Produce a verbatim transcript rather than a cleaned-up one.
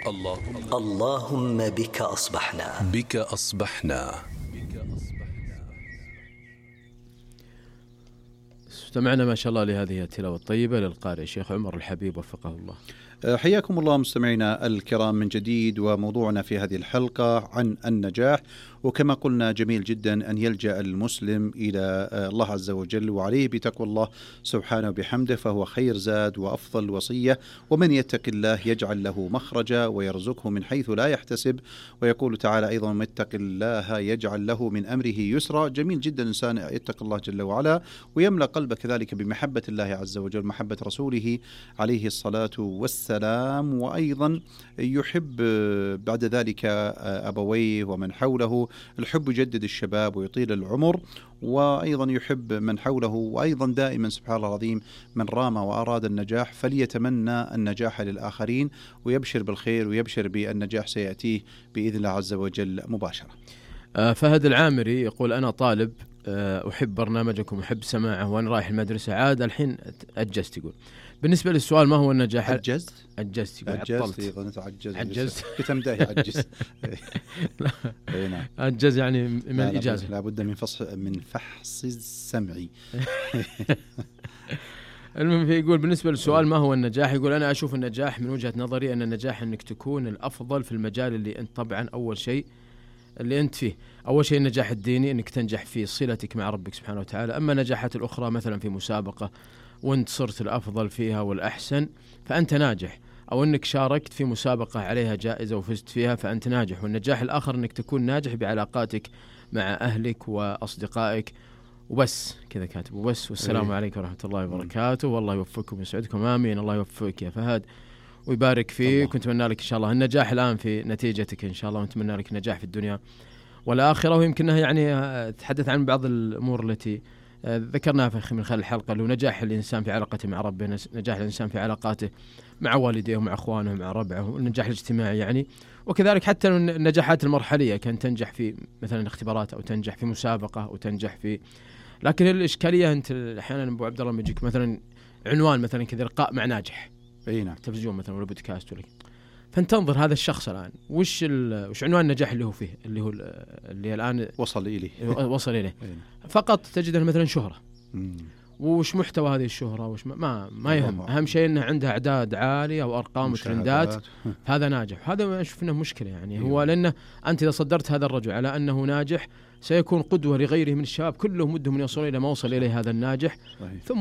اللهم اللهم بك أصبحنا بك أصبحنا. استمعنا ما شاء الله لهذه التلاوة الطيبة للقارئ شيخ عمر الحبيب وفقه الله. حياكم الله مستمعينا الكرام من جديد، وموضوعنا في هذه الحلقة عن النجاح. وكما قلنا جميل جدا أن يلجأ المسلم إلى الله عز وجل وعليه بتقوى الله سبحانه وبحمده، فهو خير زاد وأفضل وصية. ومن يتق الله يجعل له مخرجا ويرزقه من حيث لا يحتسب. ويقول تعالى أيضا من يتق الله يجعل له من أمره يسرا. جميل جدا الإنسان يتق الله جل وعلا ويملأ قلبه كذلك بمحبة الله عز وجل، محبة رسوله عليه الصلاة والسلام، وأيضا يحب بعد ذلك أبويه ومن حوله. الحب يجدد الشباب ويطيل العمر، وأيضا يحب من حوله. وأيضا دائما سبحان الله العظيم من رام وأراد النجاح فليتمنى النجاح للآخرين ويبشر بالخير ويبشر بالنجاح سيأتيه بإذن الله عز وجل مباشرة. آه فهد العامري يقول أنا طالب آه أحب برنامجكم أحب سماعه وأنا رايح المدرسة، عاد الحين أجزت. يقول بالنسبة للسؤال ما هو النجاح؟ أجزت؟ أجزت يقول أجزت يظن عجز عجز كنت أمداه عجز أجز يعني من الإجازة، لا بد من فصح من فحص السمعي. المهم يقول بالنسبة للسؤال ما هو النجاح، يقول أنا أشوف النجاح من وجهة نظري أن النجاح أنك تكون الأفضل في المجال اللي أنت طبعا أول شيء اللي أنت فيه. أول شيء النجاح الديني أنك تنجح في صلتك مع ربك سبحانه وتعالى. أما نجاحات الأخرى مثلا في مسابقة وانت صرت الأفضل فيها والأحسن فأنت ناجح، أو أنك شاركت في مسابقة عليها جائزة وفزت فيها فأنت ناجح. والنجاح الآخر أنك تكون ناجح بعلاقاتك مع أهلك وأصدقائك. وبس كذا كاتب وبس. والسلام عليكم ورحمة الله وبركاته، والله يوفقكم ويسعدكم. آمين. الله يوفقك يا فهد ويبارك فيك، ونتمنى لك إن شاء الله النجاح الآن في نتيجتك إن شاء الله، ونتمنى لك النجاح في الدنيا والآخرة. ويمكنها يعني تحدث عن بعض الأمور التي ذكرناها من خلال الحلقة، لو نجاح الإنسان في علاقته مع ربه، نجاح الإنسان في علاقاته مع والديه ومع أخوانه ومع ربعه، والنجاح الاجتماعي يعني. وكذلك حتى النجاحات المرحلية كان تنجح في مثلا اختبارات أو تنجح في مسابقة أو تنجح في. لكن الإشكالية أنت أحيانا أبو عبد الله لما يجيك مثلا عنوان مثلا كذا لقاء مع ناجح أي نعم تلفزيون مثلا ولا بودكاست ولا، فانت تنظر هذا الشخص الآن وش وش عنوان النجاح اللي هو فيه، اللي هو اللي الآن وصل إليه وصل إليه فقط تجده مثلا شهرة. مم. وش محتوى هذه الشهرة وش ما ما يهم، أهم شيء أنه عنده أعداد عالية وأرقام وترندات، هذا ناجح. هذا أشوف أنه مشكلة يعني. هو لأنه أنت إذا صدرت هذا الرجل على أنه ناجح سيكون قدوة لغيره من الشباب كلهم ودهم يوصلوا إلى ما وصل إليه هذا الناجح. ثم